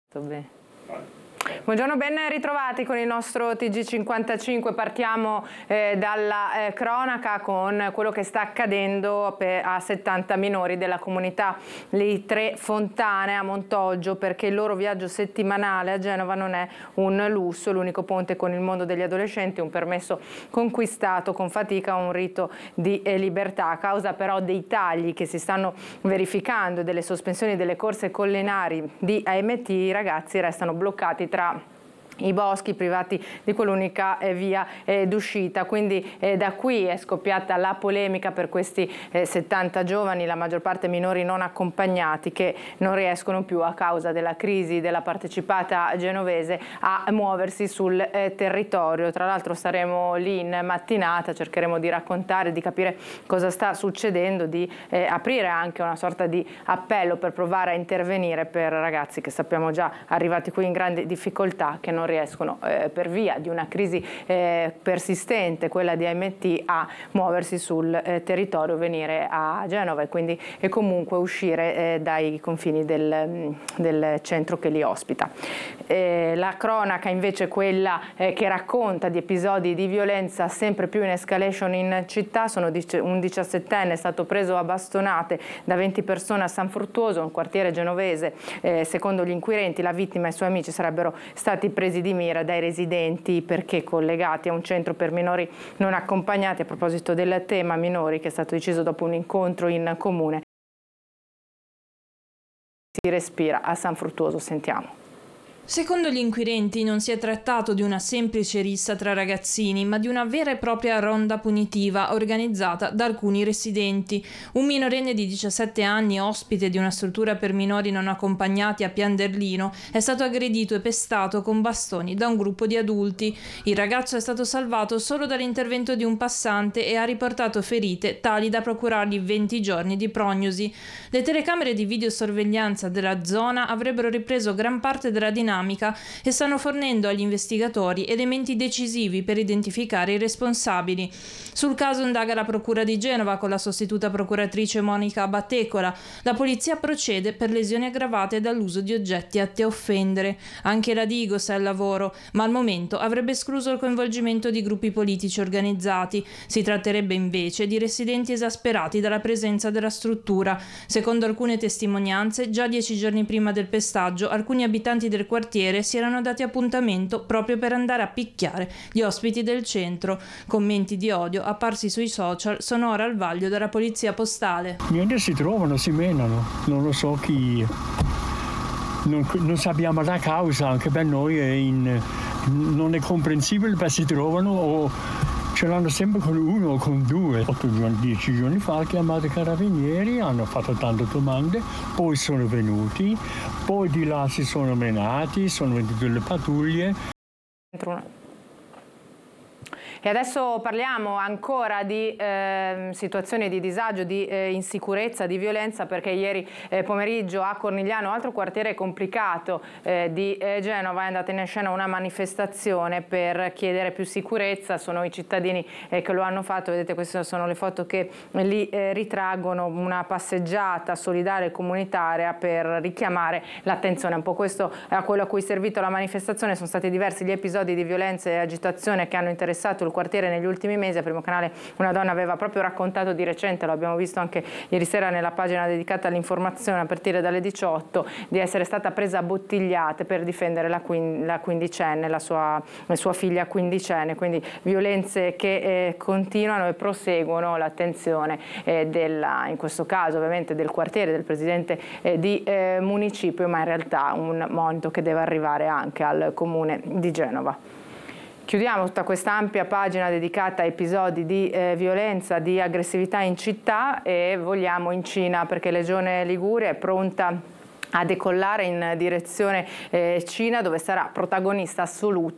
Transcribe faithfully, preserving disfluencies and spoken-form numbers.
Bene. Buongiorno, ben ritrovati con il nostro T G cinquantacinque. Partiamo eh, dalla eh, cronaca con quello che sta accadendo per, a settanta minori della comunità Le Tre Fontane a Montoggio, perché il loro viaggio settimanale a Genova non è un lusso, l'unico ponte con il mondo degli adolescenti, un permesso conquistato con fatica, un rito di eh, libertà. A causa però dei tagli che si stanno verificando e delle sospensioni delle corse collinari di A M T, i ragazzi restano bloccati tra i boschi, privati di quell'unica eh, via eh, d'uscita. Quindi eh, da qui è scoppiata la polemica per questi eh, settanta giovani, la maggior parte minori non accompagnati, che non riescono più a causa della crisi della partecipata genovese a muoversi sul eh, territorio. Tra l'altro saremo lì in mattinata, cercheremo di raccontare, di capire cosa sta succedendo, di eh, aprire anche una sorta di appello per provare a intervenire per ragazzi che sappiamo già arrivati qui in grande difficoltà, che non riescono eh, per via di una crisi eh, persistente, quella di A M T, a muoversi sul eh, territorio, venire a Genova e quindi e comunque uscire eh, dai confini del, del centro che li ospita. Eh, la cronaca invece è quella eh, che racconta di episodi di violenza sempre più in escalation in città. Sono un diciassettenne è stato preso a bastonate da venti persone a San Fruttuoso, un quartiere genovese. Eh, secondo gli inquirenti la vittima e i suoi amici sarebbero stati presi di mira dai residenti perché collegati a un centro per minori non accompagnati. A proposito del tema minori, che è stato deciso dopo un incontro in comune, si respira a San Fruttuoso. Sentiamo. Secondo gli inquirenti non si è trattato di una semplice rissa tra ragazzini, ma di una vera e propria ronda punitiva organizzata da alcuni residenti. Un minorenne di diciassette anni, ospite di una struttura per minori non accompagnati a Pianderlino, è stato aggredito e pestato con bastoni da un gruppo di adulti. Il ragazzo è stato salvato solo dall'intervento di un passante e ha riportato ferite tali da procurargli venti giorni di prognosi. Le telecamere di videosorveglianza della zona avrebbero ripreso gran parte della dinamica e stanno fornendo agli investigatori elementi decisivi per identificare i responsabili. Sul caso indaga la Procura di Genova con la sostituta procuratrice Monica Battecola. La polizia procede per lesioni aggravate dall'uso di oggetti atti a offendere. Anche la Digos è al lavoro, ma al momento avrebbe escluso il coinvolgimento di gruppi politici organizzati. Si tratterebbe invece di residenti esasperati dalla presenza della struttura. Secondo alcune testimonianze, già dieci giorni prima del pestaggio, alcuni abitanti del quartiere si erano dati appuntamento proprio per andare a picchiare gli ospiti del centro. Commenti di odio apparsi sui social sono ora al vaglio della polizia postale. Niente, si trovano, si menano, non lo so chi, non, non sappiamo la causa, anche per noi è in, non è comprensibile, perché si trovano o ce l'hanno sempre con uno o con due. Otto giorni, dieci giorni fa, chiamato i carabinieri, hanno fatto tante domande, poi sono venuti, poi di là si sono menati, sono venute le pattuglie. E adesso parliamo ancora di eh, situazioni di disagio, di eh, insicurezza, di violenza, perché ieri eh, pomeriggio a Cornigliano, altro quartiere complicato eh, di eh, Genova, è andata in scena una manifestazione per chiedere più sicurezza. Sono i cittadini eh, che lo hanno fatto. Vedete, queste sono le foto che li eh, ritraggono, una passeggiata solidale e comunitaria per richiamare l'attenzione. Un po' questo è a quello a cui è servito la manifestazione. Sono stati diversi gli episodi di violenza e agitazione che hanno interessato il quartiere negli ultimi mesi. A Primo Canale una donna aveva proprio raccontato di recente, lo abbiamo visto anche ieri sera nella pagina dedicata all'informazione a partire dalle diciotto, di essere stata presa a bottigliate per difendere la, quin la quindicenne, la sua, la sua figlia quindicenne. Quindi violenze che eh, continuano e proseguono l'attenzione eh, della, in questo caso ovviamente del quartiere, del presidente eh, di eh, municipio, ma in realtà un monito che deve arrivare anche al comune di Genova. Chiudiamo tutta questa ampia pagina dedicata a episodi di eh, violenza, di aggressività in città, e vogliamo in Cina, perché Legione Liguria è pronta a decollare in direzione eh, Cina, dove sarà protagonista assoluta